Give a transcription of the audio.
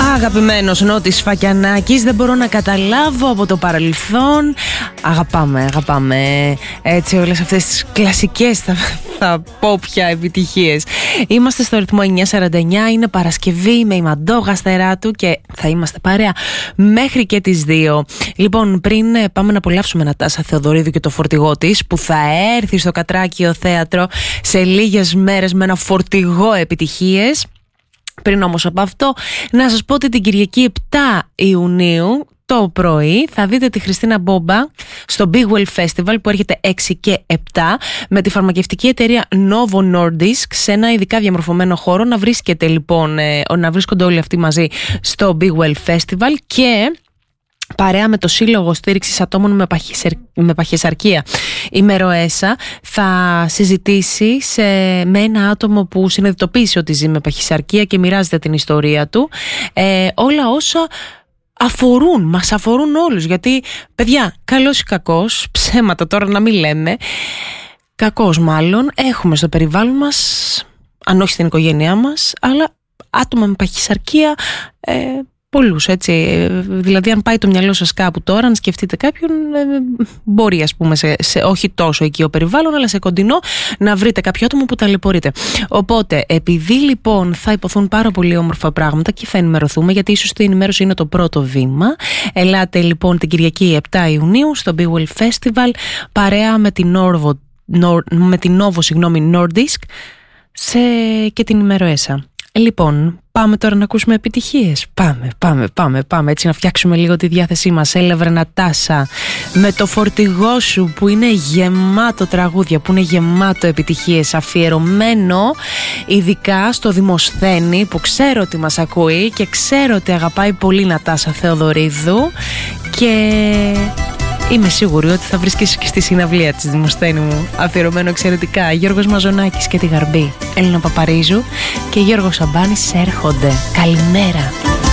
Αγαπημένος Νότης Φακιανάκης, δεν μπορώ να καταλάβω από το παρελθόν. Αγαπάμε έτσι όλες αυτές τις κλασικές θα πω πια επιτυχίες. Είμαστε στο ρυθμό 949, είναι Παρασκευή, είμαι η Μαντώ Γαστεράτου και θα είμαστε παρέα μέχρι και τις 2. Λοιπόν, πριν πάμε να απολαύσουμε Νατάσα Θεοδωρίδου και το φορτηγό της, που θα έρθει στο Κατράκιο Θέατρο σε λίγες μέρες με ένα φορτηγό επιτυχίες. Πριν όμως από αυτό, να σας πω ότι την Κυριακή 7 Ιουνίου το πρωί θα δείτε τη Χριστίνα Μπόμπα στο Big Well Festival που έρχεται 6 και 7 με τη φαρμακευτική εταιρεία Novo Nordisk σε ένα ειδικά διαμορφωμένο χώρο. Να βρίσκεται λοιπόν, να βρίσκονται όλοι αυτοί μαζί στο Big Well Festival και παρέα με το Σύλλογο Στήριξης Ατόμων με Παχυσαρκία η Μεροέσα θα συζητήσει με ένα άτομο που συνειδητοποίησε ότι ζει με παχυσαρκία και μοιράζεται την ιστορία του, όλα όσα μας αφορούν όλους, γιατί παιδιά, καλός ή κακός, ψέματα τώρα να μην λέμε, κακός μάλλον, έχουμε στο περιβάλλον μας, αν όχι στην οικογένειά μας, αλλά άτομα με παχυσαρκία, πολλούς, έτσι. Δηλαδή, αν πάει το μυαλό σας κάπου τώρα, αν σκεφτείτε κάποιον, μπορεί, ας πούμε, όχι τόσο οικείο περιβάλλον, αλλά σε κοντινό, να βρείτε κάποιο άτομο που ταλαιπωρείται. Οπότε, επειδή λοιπόν θα υποθούν πάρα πολύ όμορφα πράγματα και θα ενημερωθούμε, γιατί ίσως η ενημέρωση είναι το πρώτο βήμα. Ελάτε λοιπόν την Κυριακή 7 Ιουνίου στο Big Well Festival, παρέα με την Novo Nordisk και την Ημεροέσα. Λοιπόν, πάμε τώρα να ακούσουμε επιτυχίες. Πάμε έτσι να φτιάξουμε λίγο τη διάθεσή μας. Έλα βρε Νατάσα, με το φορτηγό σου που είναι γεμάτο τραγούδια, που είναι γεμάτο επιτυχίες, αφιερωμένο ειδικά στο Δημοσθένη που ξέρω ότι μας ακούει και ξέρω ότι αγαπάει πολύ Νατάσα Θεοδωρίδου και είμαι σίγουρη ότι θα βρίσκεσαι και στη συναυλία της Δημοσθένη μου, αφιερωμένο εξαιρετικά. Γιώργος Μαζονάκης και τη Γαρμπή, Έλληνα Παπαρίζου και Γιώργος Σαμπάνης έρχονται. Καλημέρα.